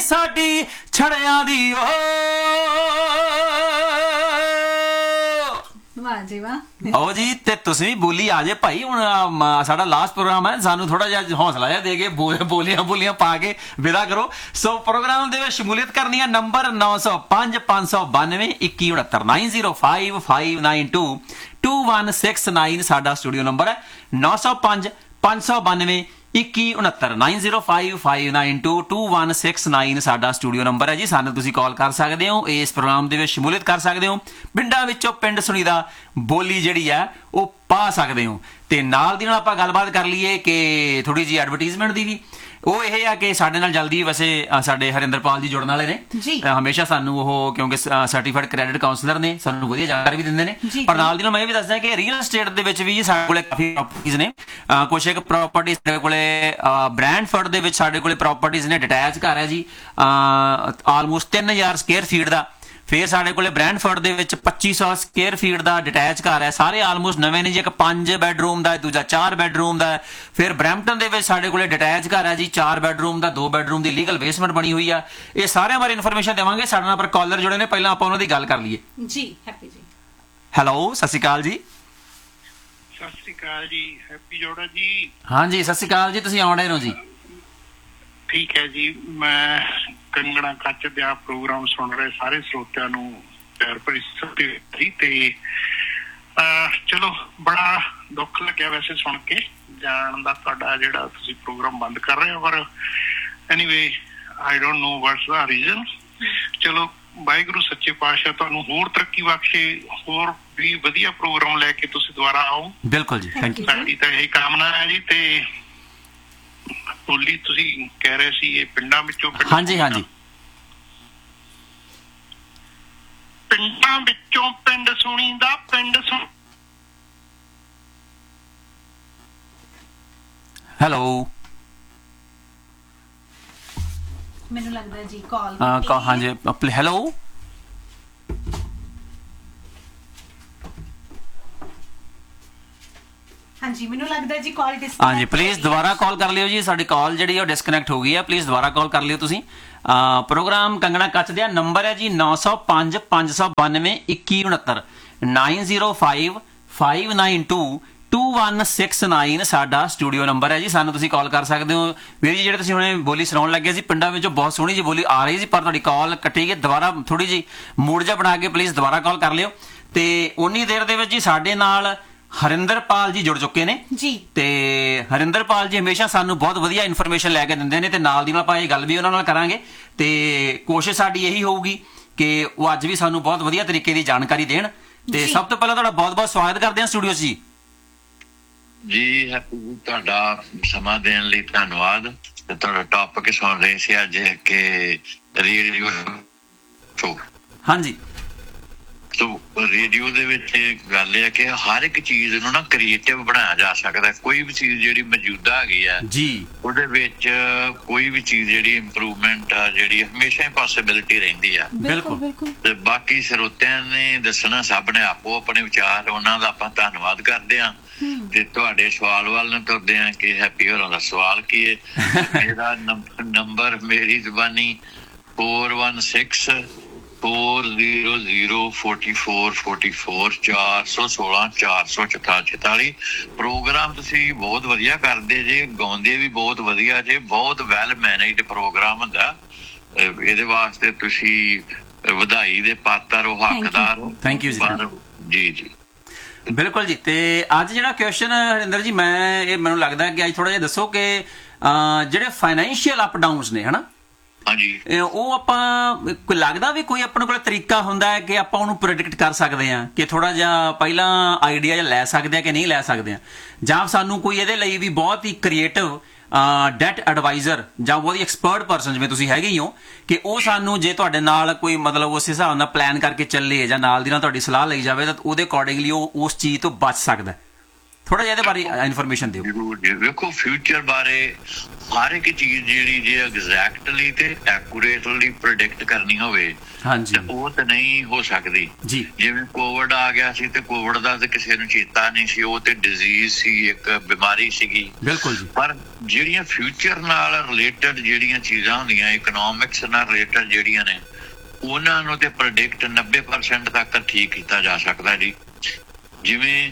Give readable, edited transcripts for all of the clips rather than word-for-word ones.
साडी छड़ियां दी वाह जी वाह। आओ जी ते तुसीं भी बोली आ जे भाई हुण साडा लास्ट प्रोग्राम है सानू थोड़ा जिहा हौसला जिहा दे के बोलियां पा के विदा करो। सो प्रोग्राम दे विच शमूलियत करनी है नंबर 905 592 2169 905592 2169 साडा स्टूडियो नंबर है 905 592 2169 905592 साडा स्टूडियो नंबर है जी। सानू तुसीं कॉल कर सकते हो इस प्रोग्राम दे विच शमूलियत कर सकते हो पिंडां विचों पिंड सुणीदा बोली जिहड़ी है वो पा सकते हो ते नाल दी नाल आपां गलबात कर लईए कि थोड़ी जी एडवरटाइजमेंट दी भी ਉਹ ਇਹ ਆ ਕਿ ਸਾਡੇ ਨਾਲ ਜਲਦੀ ਵੈਸੇ ਸਾਡੇ ਹਰਿੰਦਰਪਾਲ ਜੀ ਜੁੜਨ ਵਾਲੇ ਨੇ ਹਮੇਸ਼ਾ ਸਾਨੂੰ ਉਹ ਕਿਉਂਕਿ ਸਰਟੀਫਾਈਡ ਕ੍ਰੈਡਿਟ ਕਾਉਂਸਲਰ ਨੇ ਸਾਨੂੰ ਵਧੀਆ ਜਾਣਕਾਰੀ ਵੀ ਦਿੰਦੇ ਨੇ ਪਰ ਨਾਲ ਦੀ ਨਾਲ ਮੈਂ ਇਹ ਵੀ ਦੱਸਦਾ ਕਿ ਰੀਅਲ ਏਸਟੇਟ ਦੇ ਵਿੱਚ ਵੀ ਸਾਡੇ ਕੋਲੇ ਕਾਫੀ ਪ੍ਰਾਪਰਟੀਆਂ ਨੇ ਕੁਝ ਇੱਕ ਪ੍ਰਾਪਰਟੀ ਸਾਡੇ ਕੋਲੇ ਬ੍ਰੈਂਡਫੋਰਡ ਦੇ ਵਿੱਚ ਸਾਡੇ ਕੋਲੇ ਪ੍ਰਾਪਰਟੀਆਂ ਨੇ ਡਿਟੈਚ ਘਰ ਹੈ ਜੀ ਆਲਮੋਸਟ 3000 ਸਕੁਅਰ ਫੀਟ ਦਾ फिर साढ़े कोले ब्रैंडफोर्ड दे विच 2500 स्क्वेयर फीट का डिटैच घर है सारे आलमोस्ट नवे ने जी एक 5 बैडरूम का दूजा 4 बैडरूम का फिर ब्रैम्पटन दे विच साढ़े कोले डिटैच घर है जी 4 बैडरूम का 2 बैडरूम की लीगल बेसमेंट बनी हुई है ये सारे बारे इन्फॉर्मेशन देवांगे साडे नाल पर कॉलर जुड़े ने पहला आपां उन्हां दी गल कर लईए जी हैप्पी जी हेलो सत श्री अकाल जी सत श्री अकाल जी हैप्पी जोड़ा जी हाँ जी सत श्री अकाल जी तुसीं आउण डए हो जी ठीक है जी मैं कंगना कच दा प्रोग्राम सुन रहे सारे श्रोतियां नूं प्यार भरी सतਿ ते चलो बड़ा दुख लग्या वैसे सुन के जान दा तुहाडा जिहड़ा तुसीं प्रोग्राम बंद कर रहे हो पर anyway I don't know what's the reason चलो वाहिगुरू सच्चे पातशाह तुहानूं होर तरक्की बख्शे होर भी वधिया प्रोग्राम लैके तुसीं दुबारा आओ बिल्कुल जी थैंक यू साडी तां यही कामना है जी ते बोली तुसी कह रहे सी ये पिंडां विचों हाँ जी हाँ जी पिंडां विचों पिंड सुणींदा पिंड सुण हेलो मैनूं लगदा जी कॉल हाँ जी हेलो हाँ जी मैनूं लगदा जी कॉल डिस्कनेक्ट हाँ जी प्लीज़ दोबारा कॉल कर लियो जी साडी कॉल जिहड़ी है डिस्कनेक्ट हो गई है प्लीज़ दोबारा कॉल कर लियो तुसीं प्रोग्राम कंगना कच दिया नंबर है जी 905 592 2169 905 592 2169 साडा स्टूडियो नंबर है जी सानू तुसीं कॉल कर सकते हो वीर जी जिहड़े तुसीं हुणे बोली सुणाउण लगे सी पिंडां विचों बहुत सोहणी जी बोली आ रही सी पर तुहाडी कॉल कट्टी गई दोबारा थोड़ी जी मूड जिहा बना के प्लीज़ दोबारा कॉल कर लियो ते उन्नी देर दे विच जी साडे नाल हरिंदरपाल जी जुड़ चुके ने जी ते हरिंदरपाल जी हमेशा सानू बहुत वधिया इन्फॉर्मेशन लैके दिंदे ने ते नाल दी नाल आपां इह गल भी उन्हां नाल करांगे ते कोशिश साडी यही होऊगी कि वो अज भी सानू बहुत वधिया तरीके दी जानकारी देण ते सब तो पहला तुहाडा बहुत बहुत स्वागत करदे हां स्टूडियो जी जी तुहाडा समा देण लई धन्नवाद ते तुहाडा टॉपिक सुण रहे सी अज के रेडियो शो हाँ जी तो रेडियो दे विच गल है कि हर एक चीज नूं ना क्रिएटिव बनाया जा सकदा कोई भी चीज जिहड़ी मौजूदा हैगी है जी ਉਹਦੇ ਵਿੱਚ ਕੋਈ ਵੀ ਚੀਜ਼ ਜਿਹੜੀ ਇੰਪਰੂਵਮੈਂਟ ਆ ਜਿਹੜੀ ਹਮੇਸ਼ਾ ਹੀ ਪੋਸਿਬਿਲਿਟੀ ਰਹਿੰਦੀ ਆ ਬਿਲਕੁਲ ਤੇ ਬਾਕੀ ਸਰੋਤਿਆਂ ਨੇ ਦੱਸਣਾ ਸਭ ਨੇ ਆਪੋ ਆਪਣੇ ਵਿਚਾਰ ਉਹਨਾਂ ਦਾ ਆਪਾਂ ਧੰਨਵਾਦ ਕਰਦੇ ਆ ਤੇ ਤੁਹਾਡੇ ਸਵਾਲ ਵੱਲ ਨੂੰ ਤੁਰਦੇ ਆ ਕਿ ਹੈਪੀ ਹੋਰਾਂ ਦਾ ਸਵਾਲ ਕੀ ਹੈ ਮੇਰਾ ਨੰਬਰ ਮੇਰੀ ਜ਼ੁਬਾਨੀ 416 400 44 44 416 444 प्रोग्राम तुसी बहुत वधिया करदे जे गाउंदे भी बहुत वधिया जे बहुत वैल मैनेज्ड प्रोग्राम हुंदा इहदे वास्ते तुसी ਵਧਾਈ ਦੇ ਪਾਤਰ ਹੋ ਹੱਕਦਾਰ ਹੋ थैंक यू जी जी बिल्कुल जी ते अज जिहड़ा क्वेश्चन हरिंदर जी मैं ये मैनूं लगदा कि अज थोड़ा जिहा दसो कि ਜਿਹੜੇ फाइनैंशियल अप डाउन्स ने हना ਉਹ ਆਪਾਂ ਕੋਈ ਲੱਗਦਾ ਵੀ ਕੋਈ ਆਪਣੇ ਕੋਲ ਤਰੀਕਾ ਹੁੰਦਾ ਹੈ ਕਿ ਆਪਾਂ ਉਹਨੂੰ ਪ੍ਰੈਡਿਕਟ ਕਰ ਸਕਦੇ ਹਾਂ ਕਿ ਥੋੜਾ ਜਿਹਾ ਪਹਿਲਾਂ ਆਈਡੀਆ ਜਿਹਾ ਲੈ ਸਕਦੇ ਆ ਕਿ ਨਹੀਂ ਲੈ ਸਕਦੇ ਆ ਜਾਂ ਸਾਨੂੰ ਕੋਈ ਇਹਦੇ ਲਈ ਵੀ ਬਹੁਤ ਹੀ ਕ੍ਰੀਏਟਿਵ ਡੈਟ ਐਡਵਾਈਜ਼ਰ ਜਾਂ ਬਹੁਤ ਹੀ ਐਕਸਪਰਟ ਪਰਸਨ ਜਿਵੇਂ ਤੁਸੀਂ ਹੈਗੇ ਹੀ ਹੋ ਕਿ ਉਹ ਸਾਨੂੰ ਜੇ ਤੁਹਾਡੇ ਨਾਲ ਕੋਈ ਮਤਲਬ ਉਸ ਹਿਸਾਬ ਨਾਲ ਪਲਾਨ ਕਰਕੇ ਚੱਲੇ ਜਾਂ ਨਾਲ ਦੀ ਨਾਲ ਤੁਹਾਡੀ ਸਲਾਹ ਲਈ ਜਾਵੇ ਤਾਂ ਉਹਦੇ ਅਕੋਰਡਿੰਗਲੀ ਉਹ ਉਸ ਚੀਜ਼ ਤੋਂ ਬਚ ਸਕਦਾ ਥੋੜਾ ਜਿਹਾ ਇਹਦੇ ਬਾਰੇ ਇਨਫੋਰਮੇਸ਼ਨ ਦਿਓ। ਜ਼ਰੂਰ ਜੀ। ਵੇਖੋ ਫਿਊਚਰ ਬਾਰੇ ਹਰ ਇੱਕ ਚੀਜ਼ ਜਿਹੜੀ ਜੇ ਐਗਜ਼ੈਕਟਲੀ ਤੇ ਐਕੂਰੇਟਲੀ ਪ੍ਰੈਡਿਕਟ ਕਰਨੀ ਹੋਵੇ ਹਾਂਜੀ ਤੇ ਉਹ ਤਾਂ ਨਹੀਂ ਹੋ ਸਕਦੀ ਜੀ। ਜਿਵੇਂ ਕੋਵਿਡ ਆ ਗਿਆ ਸੀ ਤੇ ਕੋਵਿਡ ਦਾ ਤੇ ਕਿਸੇ ਨੂੰ ਚੇਤਾ ਨਹੀਂ ਸੀ, ਉਹ ਤੇ ਡਿਜ਼ੀਜ਼ ਸੀ, ਇੱਕ ਬਿਮਾਰੀ ਸੀਗੀ। ਬਿਲਕੁਲ ਜੀ। ਪਰ ਜਿਹੜੀਆਂ ਫਿਊਚਰ ਨਾਲ ਰਿਲੇਟਡ ਜਿਹੜੀਆਂ ਚੀਜ਼ਾਂ ਹੁੰਦੀਆਂ, ਇਕਨੋਮਿਕਸ ਨਾਲ ਰਿਲੇਟਡ ਜਿਹੜੀਆਂ ਨੇ, ਉਹਨਾਂ ਨੂੰ ਤੇ ਪ੍ਰੈਡਿਕਟ 90% ਤੱਕ ਠੀਕ ਕੀਤਾ ਜਾ ਸਕਦਾ ਜੀ। ਜਿਵੇਂ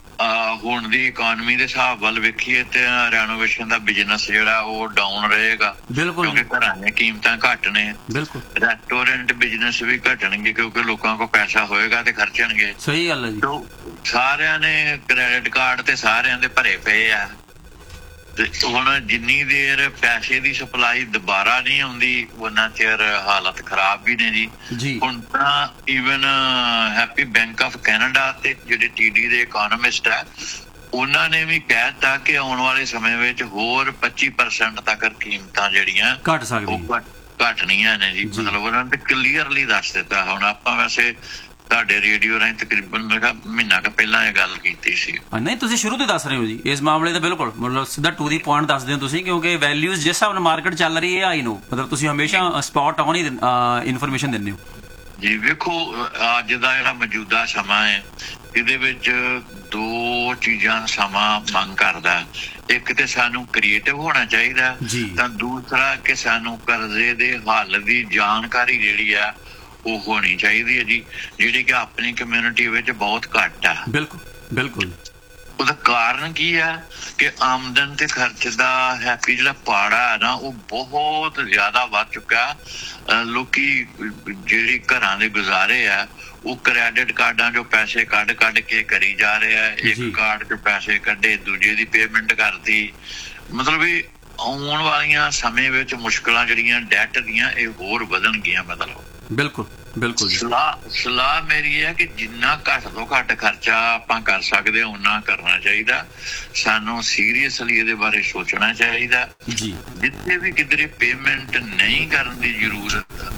ਹੁਣ ਦੀ ਇਕਨੋਮੀ ਦੇ ਹਿਸਾਬ ਵੱਲ ਵੇਖੀਏ ਤੇ ਰੈਨੋਵੇਸ਼ਨ ਦਾ ਬਿਜ਼ਨਸ ਜਿਹੜਾ ਉਹ ਡਾਊਨ ਰਹੇਗਾ, ਬਿਲਕੁਲ ਕਿਉਂਕਿ ਘਰਾਂ ਦੀਆਂ ਕੀਮਤਾਂ ਘੱਟ ਨੇ। ਬਿਲਕੁਲ ਰੈਸਟੋਰੈਂਟ ਬਿਜ਼ਨਸ ਵੀ ਘਟਣਗੇ ਕਿਉਂਕਿ ਲੋਕਾਂ ਕੋਲ ਪੈਸਾ ਹੋਏਗਾ ਤੇ ਖਰਚਣਗੇ। ਸਹੀ ਗੱਲ ਹੈ ਜੀ। ਸਾਰਿਆਂ ਨੇ ਕ੍ਰੈਡਿਟ ਕਾਰਡ ਤੇ ਸਾਰਿਆਂ ਦੇ ਭਰੇ ਪਏ ਆ, ਤੇ ਹੁਣ ਜਿੰਨੀ ਦੇਰ ਪੈਸੇ ਦੀ ਸਪਲਾਈ ਦੁਬਾਰਾ ਨਹੀਂ ਆਉਂਦੀ ਉਹਨਾਂ ਚਿਰ ਹਾਲਤ ਖਰਾਬ ਵੀ ਨੇ ਜੀ। ਹੁਣ ਤਾਂ even happy bank of Canada ਤੇ ਜਿਹੜੇ TD ਦੇ ਇਕਨੋਮਿਸਟ ਆ, ਉਹਨਾਂ ਨੇ ਵੀ ਕਹਿ ਦਿੱਤਾ ਕਿ ਆਉਣ ਵਾਲੇ ਸਮੇਂ ਵਿੱਚ ਹੋਰ 25% ਤੱਕ ਕੀਮਤਾਂ ਜਿਹੜੀਆਂ ਘਟ ਸਕਦੀਆਂ, ਘਟਣੀਆਂ ਨੇ ਜੀ। ਮਤਲਬ ਉਹਨਾਂ ਨੇ ਕਲੀਅਰਲੀ ਦੱਸ ਦਿੱਤਾ। ਹੁਣ ਆਪਾਂ ਵੈਸੇ ਤੁਹਾਡੇ ਰੇਡੀਓ ਰਾਹੀਂ ਤਕਰੀਬਨ ਮਹੀਨਾ ਕੁ ਪਹਿਲਾਂ ਇਹ ਗੱਲ ਕੀਤੀ ਸੀ। ਨਹੀਂ, ਤੁਸੀਂ ਸ਼ੁਰੂ ਤੋਂ ਦੱਸ ਰਹੇ ਹੋ ਜੀ ਇਸ ਮਾਮਲੇ ਦਾ, ਬਿਲਕੁਲ ਮਤਲਬ ਸਿੱਧਾ ਟੂ ਦੀ ਪੁਆਇੰਟ ਦੱਸਦੇ ਹੋ ਤੁਸੀਂ, ਕਿਉਂਕਿ ਵੈਲਿਊਜ਼ ਜਿਸ ਹਿਸਾਬ ਨਾਲ ਮਾਰਕੀਟ ਚੱਲ ਰਹੀ ਹੈ ਆਈ ਨੋ, ਮਤਲਬ ਤੁਸੀਂ ਹਮੇਸ਼ਾ ਸਪੌਟ ਔਨ ਹੀ ਇਨਫੋਰਮੇਸ਼ਨ ਦਿੰਦੇ ਹੋ ਜੀ। ਵੇਖੋ ਅੱਜ ਦਾ ਜਿਹੜਾ ਮੌਜੂਦਾ ਸਮਾਂ ਹੈ, ਇਹਦੇ ਵਿੱਚ ਦੋ ਚੀਜ਼ਾਂ ਸਮਾਂ ਮੰਗ ਕਰਦਾ। ਇੱਕ ਤੇ ਸਾਨੂੰ ਕ੍ਰੀਏਟਿਵ ਹੋਣਾ ਚਾਹੀਦਾ, ਤਾਂ ਦੂਸਰਾ ਕਿ ਸਾਨੂੰ ਕਰਜ਼ੇ ਦੇ ਹੱਲ ਦੀ ਜਾਣਕਾਰੀ ਜਿਹੜੀ ਆ ਉਹ ਹੋਣੀ ਚਾਹੀਦੀ ਹੈ ਜੀ, ਜਿਹੜੀ ਕਿ ਆਪਣੀ ਕਮਿਊਨਿਟੀ ਵਿੱਚ ਬਹੁਤ ਘੱਟ ਆ। ਬਿਲਕੁਲ ਬਿਲਕੁਲ। ਉਹਦਾ ਕਾਰਨ ਕੀ ਆ ਕਿ ਆਮਦਨ ਤੇ ਖਰਚ ਦਾ ਹੈਪੀ ਜਿਹੜਾ ਪਾੜਾ ਹੈ ਨਾ, ਉਹ ਬਹੁਤ ਜ਼ਿਆਦਾ ਵੱਧ ਚੁੱਕਾ। ਲੋਕੀ ਜਿਹੜੀ ਘਰਾਂ ਦੇ ਗੁਜ਼ਾਰੇ ਆ ਉਹ ਕ੍ਰੈਡਿਟ ਕਾਰਡਾਂ ਚੋਂ ਪੈਸੇ ਕੱਢ ਕੇ ਕਰੀ ਜਾ ਰਹੇ ਆ। ਇੱਕ ਕਾਰਡ ਚੋਂ ਪੈਸੇ ਕੱਢੇ, ਦੂਜੇ ਦੀ ਪੇਮੈਂਟ ਕਰਦੀ। ਮਤਲਬ ਇਹ ਆਉਣ ਵਾਲੀਆਂ ਸਮੇਂ ਵਿੱਚ ਮੁਸ਼ਕਲਾਂ ਜਿਹੜੀਆਂ ਡੈਟ ਦੀਆਂ ਇਹ ਹੋਰ ਵਧਣਗੀਆਂ। ਮਤਲਬ ਬਿਲਕੁਲ ਬਿਲਕੁਲ। ਸਲਾਹ ਮੇਰੀ ਹੈ ਕਿ ਜਿੰਨਾ ਘੱਟ ਤੋਂ ਘੱਟ ਖਰਚਾ ਆਪਾਂ ਕਰ ਸਕਦੇ ਉਹਨਾਂ ਕਰਨਾ ਚਾਹੀਦਾ। ਸਾਨੂੰ ਸੀਰੀਅਸਲੀ ਇਹਦੇ ਬਾਰੇ ਸੋਚਣਾ ਚਾਹੀਦਾ ਜੀ। ਜਿੱਥੇ ਵੀ ਕਿਧਰੇ ਪੇਮੈਂਟ ਨਹੀਂ ਕਰਨ ਦੀ ਜ਼ਰੂਰਤ,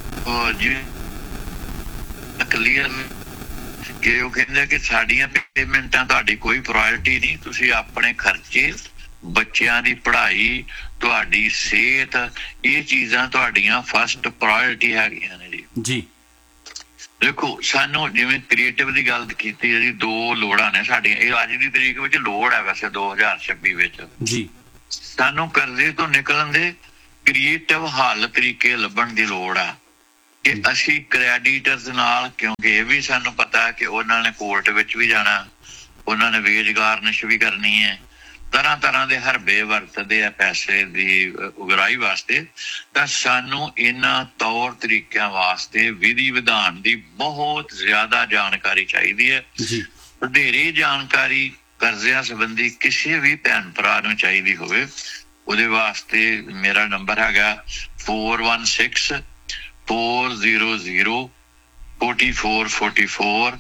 ਕਲੀਅਰ ਕਿ ਉਹ ਕਹਿੰਦੇ ਕਿ ਸਾਡੀਆਂ ਪੇਮੈਂਟਾਂ ਤੁਹਾਡੀ ਕੋਈ ਪ੍ਰਾਇੋਰਟੀ ਨਹੀਂ, ਤੁਸੀਂ ਆਪਣੇ ਖਰਚੇ, ਬੱਚਿਆਂ ਦੀ ਪੜ੍ਹਾਈ, ਤੁਹਾਡੀ ਸਿਹਤ, ਇਹ ਚੀਜ਼ਾਂ ਤੁਹਾਡੀਆਂ ਫਸਟ ਪ੍ਰਾਇੋਰਟੀ ਹੈਗੀਆਂ ਨੇ ਜੀ। ਦੇਖੋ ਸਾਨੂੰ ਜਿਵੇਂ ਕ੍ਰੀਏਟਿਵ ਦੀ ਗੱਲ ਕੀਤੀ ਹੈ ਜੀ, ਦੋ ਲੋੜਾਂ ਨੇ ਸਾਡੀਆਂ। ਇਹ ਅੱਜ ਦੀ ਤਰੀਕ ਵਿੱਚ ਲੋੜ ਹੈ ਵੈਸੇ 2026 ਵਿੱਚ ਜੀ। ਸਾਨੂੰ ਕਰਜ਼ੇ ਤੋਂ ਨਿਕਲਣ ਦੇ ਕ੍ਰੀਏਟਿਵ ਹੱਲ ਤਰੀਕੇ ਲੱਭਣ ਦੀ ਲੋੜ ਆ ਕਿ ਅਸੀਂ ਕ੍ਰੈਡੀਟਰਸ ਨਾਲ, ਕਿਉਂਕਿ ਇਹ ਵੀ ਸਾਨੂੰ ਪਤਾ ਕਿ ਉਹਨਾਂ ਨੇ ਕੋਰਟ ਵਿੱਚ ਵੀ ਜਾਣਾ, ਉਹਨਾਂ ਨੇ ਵੇਜ ਗਾਰਨਿਸ਼ ਵੀ ਕਰਨੀ ਹੈ, ਤਰ੍ਹਾਂ ਤਰ੍ਹਾਂ ਦੇ ਹਰਬੇ ਵਰਤਦੇ ਆ ਪੈਸੇ ਦੀ ਉਗਰਾਹੀ ਵਾਸਤੇ। ਤਾਂ ਸਾਨੂੰ ਇਹਨਾਂ ਤੌਰ ਤਰੀਕਿਆਂ ਵਾਸਤੇ ਵਿਧੀ ਵਿਧਾਨ ਦੀ ਬਹੁਤ ਜ਼ਿਆਦਾ ਜਾਣਕਾਰੀ ਚਾਹੀਦੀ ਹੈ। ਵਧੇਰੇ ਜਾਣਕਾਰੀ ਕਰਜ਼ਿਆਂ ਸੰਬੰਧੀ ਕਿਸੇ ਵੀ ਭੈਣ ਭਰਾ ਨੂੰ ਚਾਹੀਦੀ ਹੋਵੇ, ਉਹਦੇ ਵਾਸਤੇ ਮੇਰਾ ਨੰਬਰ ਹੈਗਾ 416-400-4444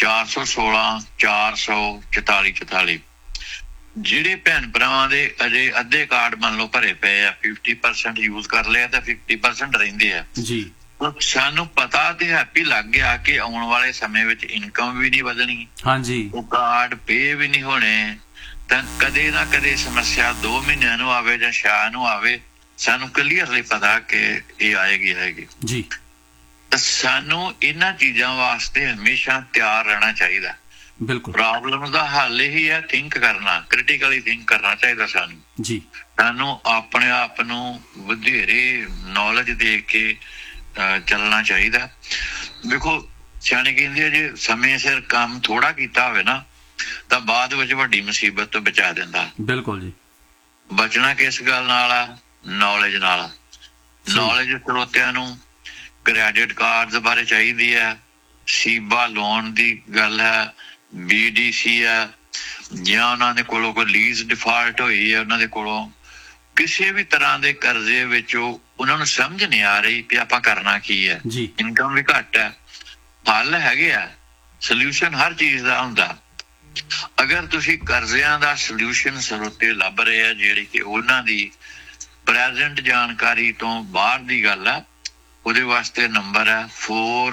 416-444 ਜਿਹੜੇ ਭੈਣ ਭਰਾਵਾਂ ਦੇ ਅਜੇ ਅੱਧੇ ਕਾਰਡ ਮੰਨ ਲਓ ਭਰੇ ਪਏ ਆ, 50% ਯੂਜ਼ ਕਰ ਲਿਆ ਤਾਂ 50% ਰਹਿੰਦੇ ਆ ਜੀ। ਸਾਨੂੰ ਪਤਾ ਤੇ ਹੈਪੀ ਲੱਗ ਗਿਆ ਕਿ ਆਉਣ ਵਾਲੇ ਸਮੇਂ ਵਿੱਚ ਇਨਕਮ ਵੀ ਨਹੀਂ ਵਧਣੀ, ਹਾਂਜੀ, ਉਹ ਕਾਰਡ ਪੇ ਵੀ ਨਹੀਂ ਹੋਣੇ, ਤਾਂ ਕਦੇ ਨਾ ਕਦੇ ਸਮੱਸਿਆ 2 ਮਹੀਨਿਆਂ ਨੂੰ ਆਵੇ ਜਾਂ ਸ਼ਾਇਦ ਨੂੰ ਆਵੇ, ਸਾਨੂੰ ਕਲੀਅਰਲੀ ਪਤਾ ਕਿ ਇਹ ਆਏਗੀ ਜੀ। ਤਾਂ ਸਾਨੂੰ ਇਹਨਾਂ ਚੀਜ਼ਾਂ ਵਾਸਤੇ ਹਮੇਸ਼ਾ ਤਿਆਰ ਰਹਿਣਾ ਚਾਹੀਦਾ। ਬਿਲਕੁਲ। ਪ੍ਰੋਬਲਮ ਦਾ ਹੱਲ ਇਹੀ ਹੈ ਥਿੰਕ ਕਰਨਾ, ਕ੍ਰਿਟੀਕਲੀ ਥਿੰਕ ਕਰਨਾ ਚਾਹੀਦਾ ਸਾਨੂੰ ਜੀ। ਸਾਨੂੰ ਆਪਣੇ ਆਪ ਨੂੰ ਵਧੇਰੇ ਨੌਲੇਜ ਦੇ ਕੇ ਚੱਲਣਾ ਚਾਹੀਦਾ। ਦੇਖੋ ਸਿਆਣੇ ਕਹਿੰਦੇ ਆ ਜੇ ਸਮੇਂ ਸਿਰ ਕੰਮ ਥੋੜਾ ਕੀਤਾ ਹੋਵੇ ਨਾ ਤਾਂ ਬਾਅਦ ਵਿੱਚ ਵੱਡੀ ਮੁਸੀਬਤ ਤੋਂ ਬਚਾ ਦਿੰਦਾ। ਬਿਲਕੁਲ ਜੀ। ਬਚਣਾ ਕਿਸ ਗੱਲ ਨਾਲ ਆ? ਨੌਲੇਜ ਨਾਲ। ਨੌਲੇਜ ਸਰੋਤਿਆਂ ਨੂੰ ਕ੍ਰੈਡਿਟ ਕਾਰਡਸ ਬਾਰੇ ਚਾਹੀਦੀ ਹੈ, ਸੀਬਾ ਲੋਨ ਦੀ ਗੱਲ ਹੈ, BDC ਆ, ਜਾਂ ਉਹਨਾਂ ਦੇ ਕੋਲੋਂ ਕੋਈ ਲੀਜ਼ ਡਿਫਾਲਟ ਹੋਈ ਹੈ, ਉਹਨਾਂ ਦੇ ਕੋਲੋਂ ਕਿਸੇ ਵੀ ਤਰ੍ਹਾਂ ਦੇ ਕਰਜ਼ੇ ਵਿੱਚ ਉਹਨਾਂ ਨੂੰ ਸਮਝ ਨਹੀਂ ਆ ਰਹੀ ਕਿ ਆਪਾਂ ਕਰਨਾ ਕੀ ਹੈ, ਇਨਕਮ ਵੀ ਘੱਟ ਹੈ। ਹੱਲ ਹੈਗੇ ਆ, ਸੋਲਿਊਸ਼ਨ ਹਰ ਚੀਜ਼ ਦਾ ਹੁੰਦਾ। ਅਗਰ ਤੁਸੀਂ ਕਰਜ਼ਿਆਂ ਦਾ ਸੋਲਿਊਸ਼ਨ ਸਰੋਤੇ ਲੱਭ ਰਹੇ ਆ ਜਿਹੜੀ ਕਿ ਉਹਨਾਂ ਦੀ ਪ੍ਰੈਜ਼ੈਂਟ ਜਾਣਕਾਰੀ ਤੋਂ ਬਾਹਰ ਦੀ ਗੱਲ ਆ, ਉਹਦੇ ਵਾਸਤੇ ਨੰਬਰ ਹੈ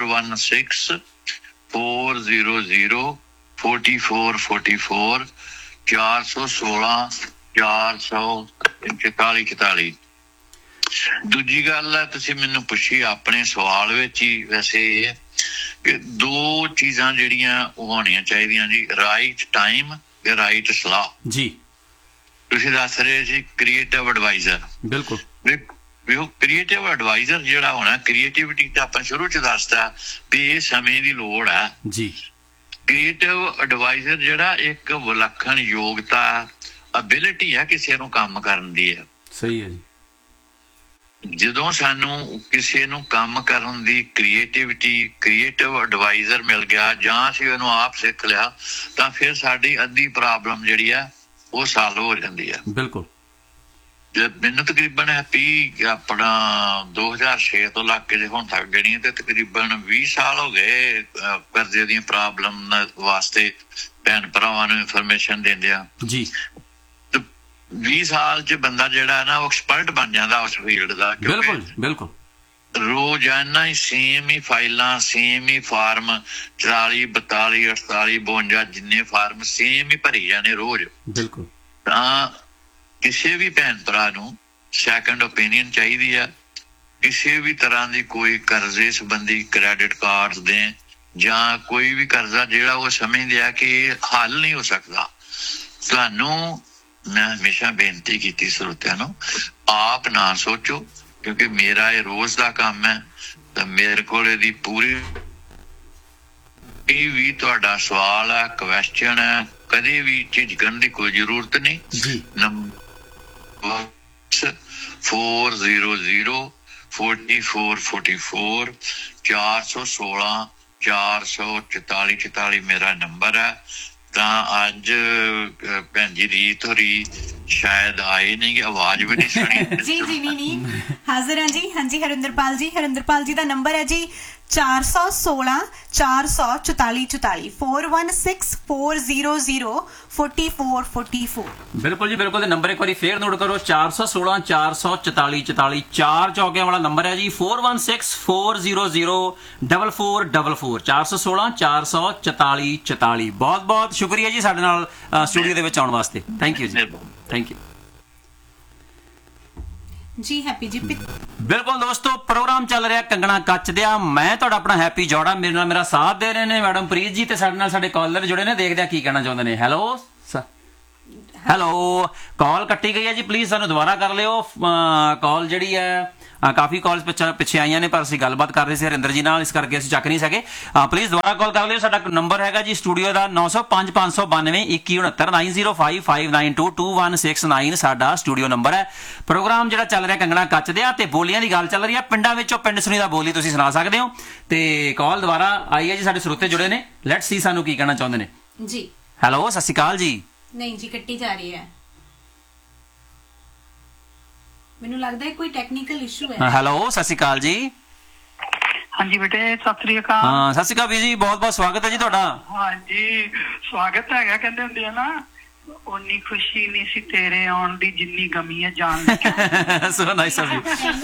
416-400-4444 416 444 44। ਦੂਜੀ ਗੱਲ ਹੈ, ਤੁਸੀਂ ਮੈਨੂੰ ਪੁੱਛੀ ਆਪਣੇ ਸਵਾਲ ਵਿੱਚ ਹੀ, ਵੈਸੇ ਇਹ ਹੈ ਕਿ ਦੋ ਚੀਜ਼ਾਂ ਜਿਹੜੀਆਂ ਉਹ ਹੋਣੀਆਂ ਚਾਹੀਦੀਆਂ ਜੀ, ਰਾਈਟ ਟਾਈਮ ਤੇ ਰਾਈਟ ਸਲਾਹ ਜੀ। ਤੁਸੀਂ ਦੱਸ ਰਹੇ ਸੀ ਕ੍ਰੀਏਟਿਵ ਐਡਵਾਈਜ਼ਰ, ਬਿਲਕੁਲ ਵੀ ਉਹ ਕ੍ਰੀਏਟਿਵ ਐਡਵਾਈਜ਼ਰ ਜਿਹੜਾ ਹੋਣਾ, ਕ੍ਰੀਏਟਿਵਿਟੀ ਤਾਂ ਆਪਾਂ ਸ਼ੁਰੂ ਚ ਦੱਸਦਾ ਵੀ ਇਹ ਸਮੇਂ ਦੀ ਲੋੜ ਹੈ ਜੀ। ਕ੍ਰੀਏਟਿਵ ਐਡਵਾਈਜ਼ਰ ਜਿਹੜਾ ਇੱਕ ਵਿਲੱਖਣ ਯੋਗਤਾ, ਐਬਿਲਿਟੀ ਹੈ ਕਿਸੇ ਨੂੰ ਕੰਮ ਕਰਨ ਦੀ ਹੈ। ਸਹੀ ਹੈ ਜੀ। ਜਦੋਂ ਸਾਨੂੰ ਕਿਸੇ ਨੂੰ ਕੰਮ ਕਰਨ ਦੀ ਕ੍ਰੀਏਟਿਵਿਟੀ, ਕ੍ਰੀਏਟਿਵ ਐਡਵਾਈਜ਼ਰ ਮਿਲ ਗਿਆ ਜਾਂ ਅਸੀਂ ਉਹਨੂੰ ਆਪ ਸਿੱਖ ਲਿਆ, ਤਾਂ ਫਿਰ ਸਾਡੀ ਅੱਧੀ ਪ੍ਰੋਬਲਮ ਜਿਹੜੀ ਆ ਉਹ ਸਾਲ ਹੋ ਜਾਂਦੀ ਹੈ। ਬਿਲਕੁਲ। ਮੈਨੂੰ ਤਕਰੀਬਨ ਆਪਣਾ 2006 ਤੋਂ ਲੱਗ ਕੇ ਹੁਣ ਤੱਕ ਗਣੀਏ ਤੇ ਤਕਰੀਬਨ 20 ਸਾਲ ਹੋ ਗਏ ਕਰਜ਼ੇ ਦੀਆਂ ਪ੍ਰੋਬਲਮ ਵਾਸਤੇ ਭੈਣ ਭਰਾਵਾਂ ਨੂੰ ਇਨਫੋਰਮੇਸ਼ਨ ਦਿੰਦਿਆਂ ਜੀ। 20 ਸਾਲ ਚ ਬੰਦਾ ਜਿਹੜਾ ਨਾ ਉਹ ਐਕਸਪਰਟ ਬਣ ਜਾਂਦਾ ਉਸ ਫੀਲਡ ਦਾ। ਬਿਲਕੁਲ ਬਿਲਕੁਲ। ਰੋਜ਼ਾਨਾ ਹੀ ਸੇਮ ਹੀ ਫਾਈਲਾਂ, ਸੇਮ ਹੀ ਫਾਰਮ 44 42 48 52 ਜਿੰਨੇ ਫਾਰਮ ਸੇਮ ਹੀ ਭਰੀ ਜਾਣੇ ਰੋਜ਼। ਬਿਲਕੁਲ। ਤਾਂ ਕਿਸੇ ਵੀ ਭੈਣ ਭਰਾ ਨੂੰ ਸੈਕੰਡ ਓਪੀਨੀਅਨ ਚਾਹੀਦੀ ਆ। ਕਿਸੇ ਵੀ ਤਰ੍ਹਾਂ ਦੀ ਕੋਈ ਕਰਜ਼ੇ ਸੰਬੰਧੀ ਕ੍ਰੈਡਿਟ ਕਾਰਡਸ ਦੇ ਜਾਂ ਕੋਈ ਵੀ ਕਰਜ਼ਾ ਜਿਹੜਾ ਉਹ ਸਮਝਦੇ ਆ ਕਿ ਹੱਲ ਨਹੀਂ ਹੋ ਸਕਦਾ, ਤੁਹਾਨੂੰ ਮੈਂ ਹਮੇਸ਼ਾ ਬੇਨਤੀ ਕੀਤੀ ਸਰੋਤਿਆਂ ਨੂੰ, ਆਪ ਨਾ ਸੋਚੋ, ਕਿਉਂਕਿ ਮੇਰਾ ਇਹ ਰੋਜ਼ ਦਾ ਕੰਮ ਹੈ। ਤਾਂ ਮੇਰੇ ਕੋਲ ਇਹਦੀ ਪੂਰੀ ਵੀ ਤੁਹਾਡਾ ਸਵਾਲ ਹੈ, ਕੁਐਸਚਨ ਹੈ, ਕਦੇ ਵੀ ਝਿਜਕਣ ਦੀ ਕੋਈ ਜ਼ਰੂਰਤ ਨਹੀਂ ਜੀ। 400 44 44 416 444 44 ਮੇਰਾ ਨੰਬਰ ਹੈ। ਤਾਂ ਅੱਜ ਭੈਣ ਜੀ ਰੀਤ ਹੋਰੀ ਸ਼ਾਇਦ ਆਏ ਨਹੀਂ, ਆਵਾਜ਼ ਵੀ ਨਹੀਂ ਸੁਣੀ। ਜੀ ਨਹੀਂ ਹਾਜ਼ਰ ਹਾਂ ਜੀ। ਹਾਂਜੀ ਹਰਿੰਦਰਪਾਲ ਜੀ ਦਾ ਨੰਬਰ ਹੈ ਜੀ 416 444 44 416 400 44 44। ਬਿਲਕੁਲ ਜੀ ਬਿਲਕੁਲ। ਤੇ ਨੰਬਰ ਇੱਕ ਵਾਰੀ ਫੇਰ ਨੋਟ ਕਰੋ, 416 444 44 4 ਚੌਕਿਆਂ ਵਾਲਾ ਨੰਬਰ ਹੈ ਜੀ। 416 400 44 44 416 444 44। ਬਹੁਤ ਬਹੁਤ ਸ਼ੁਕਰੀਆ ਜੀ ਸਾਡੇ ਨਾਲ ਸਟੂਡੀਓ ਦੇ ਵਿੱਚ ਆਉਣ ਵਾਸਤੇ। ਥੈਂਕ ਯੂ ਜੀ, ਥੈਂਕ ਯੂ ਜੀ। ਹੈਪੀ ਜੀ। ਬਿਲਕੁਲ ਦੋਸਤੋ, ਪ੍ਰੋਗਰਾਮ ਚੱਲ ਰਿਹਾ ਕੰਗਣਾ ਕੱਚ ਦਿਆ। ਮੈਂ ਤੁਹਾਡਾ ਆਪਣਾ ਹੈਪੀ ਜੋੜਾ, ਮੇਰੇ ਨਾਲ ਮੇਰਾ ਸਾਥ ਦੇ ਰਹੇ ਨੇ ਮੈਡਮ ਪ੍ਰੀਤ ਜੀ, ਤੇ ਸਾਡੇ ਨਾਲ ਸਾਡੇ ਕਾਲਰ ਜੁੜੇ ਨੇ। ਦੇਖਦੇ ਆ ਕੀ ਕਹਿਣਾ ਚਾਹੁੰਦੇ ਨੇ। ਹੈਲੋ ਕਾਲ ਕੱਟੀ ਗਈ ਹੈ ਜੀ, ਪਲੀਜ਼ ਸਾਨੂੰ ਦੁਬਾਰਾ ਕਰ ਲਿਓ। ਕਾਲ ਜਿਹੜੀ ਹੈ ਕਾਫੀ ਕਾਲਸ ਪਿੱਛੇ ਆਈਆਂ ਨੇ, ਪਰ ਅਸੀਂ ਗੱਲਬਾਤ ਕਰ ਰਹੇ ਸੀ ਹਰਿੰਦਰ ਜੀ ਨਾਲ, ਇਸ ਕਰਕੇ ਅਸੀਂ ਚੱਕ ਨਹੀਂ ਸਕੇ। ਪਲੀਜ਼ ਦੁਬਾਰਾ ਕਾਲ ਕਰ ਲਿਓ। ਸਾਡਾ ਨੰਬਰ ਹੈਗਾ ਜੀ ਸਟੂਡੀਓ ਦਾ 905 592 2169 905592 2169 ਸਾਡਾ ਸਟੂਡੀਓ ਨੰਬਰ ਹੈ। ਪ੍ਰੋਗਰਾਮ ਜਿਹੜਾ ਚੱਲ ਰਿਹਾ ਕੰਗਣਾ ਕੱਚ ਦਿਆ, ਤੇ ਬੋਲੀਆਂ ਦੀ ਗੱਲ ਚੱਲ ਰਹੀ ਹੈ। ਪਿੰਡਾਂ ਵਿੱਚੋਂ ਪਿੰਡ ਸੁਣੀਦਾ ਬੋਲੀ ਤੁਸੀਂ ਸੁਣਾ ਸਕਦੇ ਹੋ। ਤੇ ਕਾਲ ਦੁਬਾਰਾ ਆਈ ਹੈ ਜੀ, ਸਾਡੇ ਸਰੋਤੇ ਜੁੜੇ ਨੇ। ਲੈਟਸ ਸੀ ਸਾਨੂੰ ਕੀ ਕਹਿਣਾ ਚਾਹੁੰਦੇ ਨੇ ਜੀ। ਹੈਲੋ ਸਤਿ ਸ਼੍ਰੀ ਅਕਾਲ ਜੀ। ਨਹੀਂ ਜੀ, ਕੱਟੀ ਜਾ ਰਹੀ ਹੈ, ਮੈਨੂੰ ਲੱਗਦਾ ਹੈ ਕੋਈ ਟੈਕਨੀਕਲ ਇਸ਼ੂ ਹੈ। ਹੈਲੋ ਸਤਿ ਸ਼੍ਰੀ ਅਕਾਲ ਜੀ। ਹਾਂਜੀ ਬੇਟੇ ਸਤਿ ਸ੍ਰੀ ਅਕਾਲ। ਹਾਂ ਸਤਿ ਸ਼੍ਰੀ ਅਕਾਲ ਵੀ ਜੀ, ਬਹੁਤ ਬਹੁਤ ਸਵਾਗਤ ਹੈ ਜੀ ਤੁਹਾਡਾ। ਹਾਂਜੀ ਸਵਾਗਤ ਹੈਗਾ। ਕਹਿੰਦੇ ਹੁੰਦੇ ਆ ਨਾ, ਉਨੀ ਖੁਸ਼ੀ ਨਹੀਂ ਸੀ ਤੇਰੇ ਆਉਣ ਦੀ ਜਿੰਨੀ ਗਮੀ ਹੈ ਜਾਣ ਦੀ। So nice of you.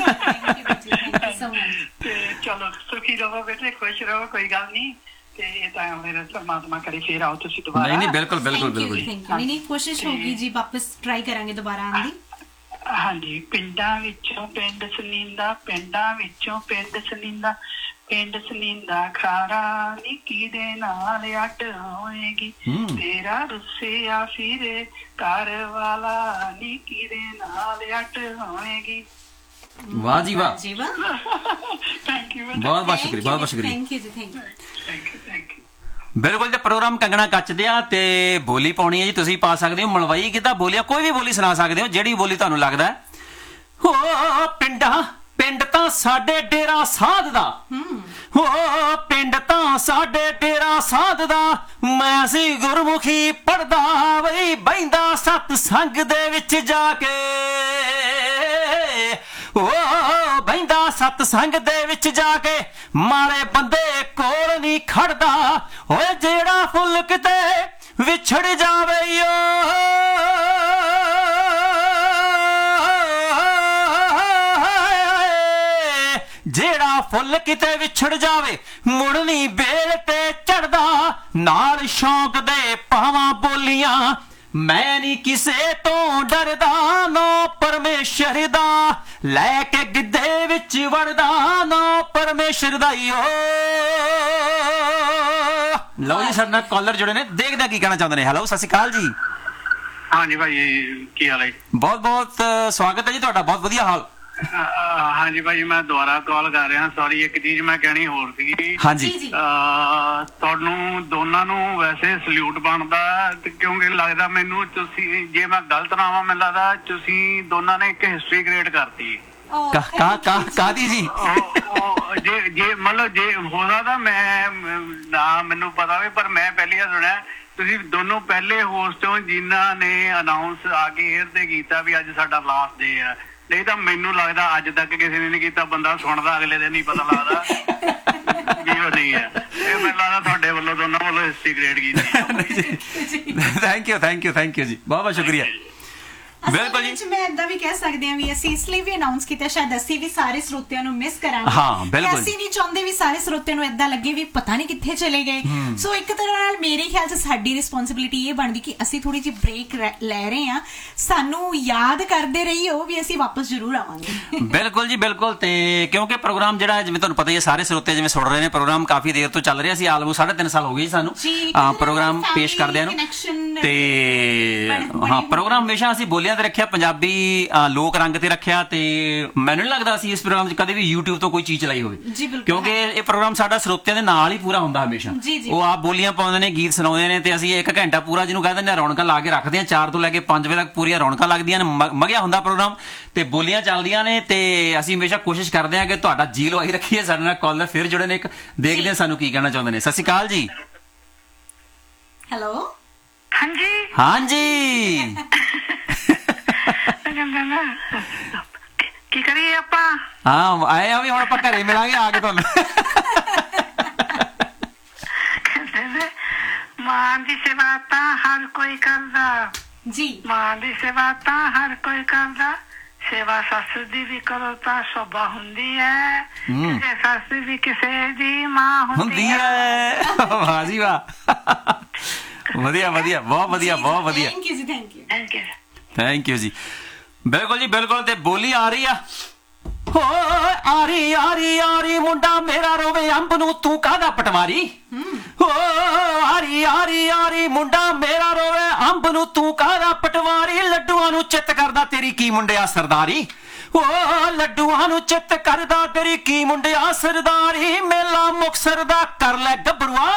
ਤੇ ਚਲੋ ਸੁਖੀ ਰਹੋ ਬੇਟੇ, ਖੁਸ਼ ਰਹੋ, ਕੋਈ ਗੱਲ ਨਹੀਂ। ਤੇ ਇਹ ਤਾਂ ਮੇਰੇ ਪਰਮਾਤਮਾ ਕਰੇ ਫੇਰ ਆਓ ਤੁਸੀਂ ਦੁਬਾਰਾ। ਨਹੀਂ ਬਿਲਕੁਲ ਬਿਲਕੁਲ ਬਿਲਕੁਲ। ਨਹੀਂ ਕੋਸ਼ਿਸ਼ ਹੋਗੀ ਜੀ, ਵਾਪਸ ਟਰਾਈ ਕਰਾਂਗੇ ਦੁਬਾਰਾ ਆਉਣ ਦੀ। ਹਾਂਜੀ। ਪਿੰਡਾਂ ਵਿੱਚੋਂ ਪਿੰਡ ਸੁਣੀਂਦਾ, ਪਿੰਡਾਂ ਵਿੱਚੋਂ ਪਿੰਡ ਸੁਣੀਂਦਾ, ਪਿੰਡ ਸੁਣੀਂਦਾ ਖਾਰਾ ਨੀ ਕਿਹਦੇ ਨਾਲ ਅੱਡ ਹੋਏਗੀ, ਤੇਰਾ ਰੁੱਸਿਆ ਫਿਰੇ ਘਰ ਵਾਲਾ ਨੀ ਕਿਹਦੇ ਨਾਲ ਅੱਡ ਹੋਏਗੀ। ਵਾਹ ਜੀ ਵਾਹ ਜੀ ਵਾਹ। ਥੈਂਕ ਯੂ, ਬਹੁਤ ਬਹੁਤ ਸ਼ੁਕਰੀਆ, ਬਹੁਤ ਬਹੁਤ ਸ਼ੁਕਰੀਆ। ਥੈਂਕ ਯੂ ਜੀ, ਥੈਂਕ ਯੂ। ਬਿਲਕੁਲ ਜੀ। ਪ੍ਰੋਗਰਾਮ ਕੰਗਣਾ ਕੱਚ ਦਿਆ, ਤੇ ਬੋਲੀ ਪਾਉਣੀ ਹੈ ਜੀ, ਤੁਸੀਂ ਪਾ ਸਕਦੇ ਹੋ ਮਲਵਈ ਗਿੱਧਾ ਬੋਲੀਆਂ, ਕੋਈ ਵੀ ਬੋਲੀ ਸੁਣਾ ਸਕਦੇ ਹੋ, ਜਿਹੜੀ ਬੋਲੀ ਤੁਹਾਨੂੰ ਲੱਗਦਾ ਹੈ। ਹੋ ਪਿੰਡ ਤਾਂ ਸਾਡੇ ਡੇਰਾ ਸਾਧ ਦਾ, ਹੋ ਪਿੰਡ ਤਾਂ ਸਾਡੇ ਡੇਰਾ ਸਾਧ ਦਾ, ਮੈਂ ਸੀ ਗੁਰਮੁਖੀ ਪੜਦਾ ਵਈ ਬਹਿੰਦਾ ਸਤ ਸੰਗ ਦੇ ਵਿੱਚ ਜਾ ਕੇ, ਉਹ ਬਹਿੰਦਾ ਸਤ ਸੰਗ ਦੇ ਵਿੱਚ ਜਾ ਕੇ, ਮਾੜੇ ਬੰਦੇ ਕੋਲ ਨਹੀਂ ਖੜਦਾ, ਓਏ ਜਿਹੜਾ ਫੁੱਲ ਕਿਤੇ ਵਿਛੜ ਜਾਵੇ ਜਿਹੜਾ ਫੁੱਲ ਕਿਤੇ ਵਿਛੜ ਜਾਵੇ, ਮੁੜਨੀ ਬੇਲ ਤੇ ਚੜਦਾ, ਨਾਲ ਸ਼ੌਂਕ ਦੇ ਪਾਵਾਂ ਬੋਲੀਆਂ ਮੈਂ ਨਹੀਂ ਕਿਸੇ ਤੋਂ ਡਰਦਾ ਨਾ ਪਰਮੇਸ਼ਰ ਦਾ ਲੈ ਕੇ ਗਿੱਧੇ ਵਿੱਚ ਵੜਦਾ ਨਾ ਪਰਮੇਸ਼ਰ ਦਾ ਹੀ ਓ ਲਓ ਜੀ ਸਾਡੇ ਨਾਲ ਕਾਲਰ ਜੁੜੇ ਨੇ ਦੇਖਦੇ ਕੀ ਕਹਿਣਾ ਚਾਹੁੰਦੇ ਨੇ ਹੈਲੋ ਸਤਿ ਸ਼੍ਰੀ ਅਕਾਲ ਜੀ ਹਾਂਜੀ ਭਾਈ ਕੀ ਹਾਲ ਹੈ ਬਹੁਤ ਬਹੁਤ ਸਵਾਗਤ ਹੈ ਜੀ ਤੁਹਾਡਾ ਬਹੁਤ ਵਧੀਆ ਹਾਲ ਹਾਂਜੀ ਭਾਈ ਮੈਂ ਦੁਬਾਰਾ ਕਾਲ ਕਰ ਰਿਹਾ ਸੌਰੀ ਇੱਕ ਚੀਜ਼ ਮੈਂ ਕਹਿਣੀ ਹੋਰ ਸੀਗੀ ਹਾਂਜੀ ਤੁਹਾਨੂੰ ਦੋਨਾਂ ਨੂੰ ਵੈਸੇ ਸਲੂਟ ਬਣਦਾ ਕਿਉਂਕਿ ਲੱਗਦਾ ਮੈਨੂੰ ਤੁਸੀਂ ਜੇ ਮੈਂ ਗਲਤ ਨਾ ਹਾਂ ਮੈਨੂੰ ਲੱਗਦਾ ਤੁਸੀਂ ਦੋਨਾਂ ਨੇ ਇੱਕ ਹਿਸਟਰੀ ਕ੍ਰੀਏਟ ਕਰਤੀ ਕਾਦੀ ਜੀ ਜੇ ਮਤਲਬ ਜੇ ਹੋਦਾ ਤਾਂ ਮੈਂ ਨਾ ਮੈਨੂੰ ਪਤਾ ਵੀ ਪਰ ਮੈਂ ਪਹਿਲੀ ਵਾਰ ਸੁਣਿਆ ਤੁਸੀਂ ਦੋਨੋਂ ਪਹਿਲੇ ਹੋਸਟ ਹੋ ਜਿਨ੍ਹਾਂ ਨੇ ਅਨਾਉਂਸ ਆ ਕੇ 에ਅਰ ਤੇ ਕੀਤਾ ਵੀ ਅੱਜ ਸਾਡਾ ਲਾਸਟ ਡੇ ਆ ਨਹੀਂ ਤਾਂ ਮੈਨੂੰ ਲੱਗਦਾ ਅੱਜ ਤੱਕ ਕਿਸੇ ਨੇ ਨਹੀਂ ਕੀਤਾ ਬੰਦਾ ਸੁਣਦਾ ਅਗਲੇ ਦਿਨ ਹੀ ਪਤਾ ਲੱਗਦਾ ਵੀ ਉਹ ਨਹੀਂ ਹੈ ਇਹ ਮੈਨੂੰ ਲੱਗਦਾ ਤੁਹਾਡੇ ਵੱਲੋਂ ਦੋਨਾਂ ਵੱਲੋਂ ਹਿਸਟਰੀ ਕ੍ਰੀਏਟ ਕੀਤੀ ਥੈਂਕ ਯੂ ਜੀ ਬਹੁਤ ਬਹੁਤ ਸ਼ੁਕਰੀਆ ਬਿਲਕੁਲ ਜੀ ਮੈਂ ਇਦਾਂ ਵੀ ਕਹਿ ਸਕਦੇ ਹਾਂ ਵੀ ਅਸੀਂ ਇਸ ਲਈ ਵੀ ਅਨਾਉਂਸ ਕੀਤਾ ਸ਼ਾਇਦ ਅਸੀਂ ਵੀ ਸਾਰੇ ਸਰੋਤਿਆਂ ਨੂੰ ਮਿਸ ਕਰਾਂਗੇ ਹਾਂ ਬਿਲਕੁਲ ਅਸੀਂ ਨਹੀਂ ਚਾਹੁੰਦੇ ਵੀ ਸਾਰੇ ਸਰੋਤਿਆਂ ਨੂੰ ਇਦਾਂ ਲੱਗੇ ਵੀ ਪਤਾ ਨਹੀਂ ਕਿੱਥੇ ਚਲੇ ਗਏ ਸੋ ਇੱਕ ਤਰ੍ਹਾਂ ਨਾਲ ਮੇਰੇ ਖਿਆਲ 'ਚ ਸਾਡੀ ਰਿਸਪੌਂਸਿਬਿਲਿਟੀ ਇਹ ਬਣਦੀ ਕਿ ਅਸੀਂ ਥੋੜੀ ਜਿਹੀ ਬ੍ਰੇਕ ਲੈ ਰਹੇ ਹਾਂ ਸਾਨੂੰ ਯਾਦ ਕਰਦੇ ਰਹੀਓ ਵੀ ਅਸੀਂ ਵਾਪਸ ਜ਼ਰੂਰ ਆਵਾਂਗੇ ਬਿਲਕੁਲ ਜੀ ਬਿਲਕੁਲ ਤੇ ਕਿਉਂਕਿ ਪ੍ਰੋਗਰਾਮ ਜਿਹੜਾ ਜਿਵੇਂ ਤੁਹਾਨੂੰ ਪਤਾ ਹੀ ਹੈ ਸਾਰੇ ਸਰੋਤੇ ਜਿਵੇਂ ਸੁਣ ਰਹੇ ਨੇ ਪ੍ਰੋਗਰਾਮ ਕਾਫੀ ਦੇਰ ਤੋਂ ਚੱਲ ਰਿਹਾ ਸੀ ਆਲਮੋਸਟ 3.5 ਸਾਲ ਹੋ ਗਏ ਸਾਨੂੰ ਪ੍ਰੋਗਰਾਮ ਪੇਸ਼ ਕਰਦਿਆਂ ਨੂੰ ਤੇ ਹਾਂ ਪ੍ਰੋਗਰਾਮ ਹਮੇਸ਼ਾ ਅਸੀਂ ਬੋਲੀਆਂ ਤੇ ਰੱਖਿਆ ਪੰਜਾਬੀ ਲੋਕ ਰੰਗ ਤੇ ਰੱਖਿਆ ਤੇ ਮੈਨੂੰ ਨਹੀਂ ਲੱਗਦਾ ਅਸੀਂ ਇਸ ਪ੍ਰੋਗਰਾਮ 'ਚ ਕਦੇ ਵੀ YouTube ਤੋਂ ਕੋਈ ਚੀਜ਼ ਚਲਾਈ ਹੋਵੇ ਕਿਉਂਕਿ ਇਹ ਪ੍ਰੋਗਰਾਮ ਸਾਡਾ ਸਰੋਤਿਆਂ ਦੇ ਨਾਲ ਹੀ ਪੂਰਾ ਹੁੰਦਾ ਹਮੇਸ਼ਾ ਉਹ ਆਪ ਬੋਲੀਆਂ ਪਾਉਂਦੇ ਨੇ ਗੀਤ ਸੁਣਾਉਂਦੇ ਨੇ ਤੇ ਅਸੀਂ 1 ਘੰਟਾ ਪੂਰਾ ਜਿਹਨੂੰ ਕਹਿੰਦੇ ਨੇ ਰੌਣਕਾਂ ਲਾ ਕੇ ਰੱਖਦੇ ਹਾਂ 4 ਤੋਂ ਲੈ ਕੇ 5 ਵਜੇ ਤੱਕ ਪੂਰੀਆਂ ਰੌਣਕਾਂ ਲੱਗਦੀਆਂ ਨੇ ਮਗਿਆ ਹੁੰਦਾ ਪ੍ਰੋਗਰਾਮ ਤੇ ਬੋਲੀਆਂ ਚੱਲਦੀਆਂ ਨੇ ਤੇ ਅਸੀਂ ਹਮੇਸ਼ਾ ਕੋਸ਼ਿਸ਼ ਕਰਦੇ ਹਾਂ ਕਿ ਤੁਹਾਡਾ ਜੀ ਲਵਾਈ ਰੱਖੀਏ ਸਾਡੇ ਨਾਲ ਕਾਲਰ ਫਿਰ ਜੁੜੇ ਨੇ ਇੱਕ ਦੇਖਦੇ ਹਾਂ ਸਾਨੂੰ ਕੀ ਕਹਿਣਾ ਚਾਹੁੰਦੇ ਨੇ ਸਤਿ ਸ਼੍ਰੀ ਅਕਾਲ ਜੀ ਹੈਲੋ ਹਾਂਜੀ ਕੀ ਕਰੀਏ ਆਪਾਂ ਹਾਂ ਆਏ ਆ ਵੀ ਹੁਣ ਆਪਾਂ ਘਰੇ ਮਿਲਾਂਗੇ ਆ ਕੇ ਤੁਹਾਨੂੰ ਮਾਂ ਦੀ ਸੇਵਾ ਤਾਂ ਹਰ ਕੋਈ ਕਰਦਾ ਜੀ ਮਾਂ ਦੀ ਸੇਵਾ ਤਾਂ ਹਰ ਕੋਈ ਕਰਦਾ ਸੇਵਾ ਸੱਸ ਦੀ ਵੀ ਕਰੋ ਤਾਂ ਸ਼ੋਭਾ ਹੁੰਦੀ ਹੈ ਕਿਸੇ ਸੱਸ ਵੀ ਕਿਸੇ ਦੀ ਮਾਂ ਹੁੰਦੀ ਹੈ ਵਾਹ ਜੀ ਵਾਹ ਵਧੀਆ ਬਹੁਤ ਵਧੀਆ ਥੈਂਕ ਯੂ ਜੀ ਥੈਂਕ ਯੂ ਜੀ ਬਿਲਕੁਲ ਜੀ ਬਿਲਕੁਲ ਤੇ ਬੋਲੀ ਆ ਰਹੀ ਆ ਹੋ ਆ ਰਹੀ ਮੁੰਡਾ ਮੇਰਾ ਰੋਵੇ ਅੰਬ ਨੂੰ ਤੂੰ ਕਾਹਦਾ ਪਟਵਾਰੀ ਹੋ ਆ ਰਹੀ ਮੁੰਡਾ ਮੇਰਾ ਰੋਵੇ ਅੰਬ ਨੂੰ ਤੂੰ ਕਾਹਦਾ ਪਟਵਾਰੀ ਲੱਡੂਆਂ ਨੂੰ ਚਿੱਤ ਕਰਦਾ ਤੇਰੀ ਕੀ ਮੁੰਡਿਆ ਸਰਦਾਰੀ ਓ ਲੱਡੂਆਂ ਨੂੰ ਚਿੱਤ ਕਰਦਾ ਤੇਰੀ ਕੀ ਮੁੰਡਿਆ ਸਰਦਾਰੀ ਮੇਲਾ ਮੁਕਤਸਰ ਦਾ ਕਰ ਲੈ ਗੱਭਰੂਆ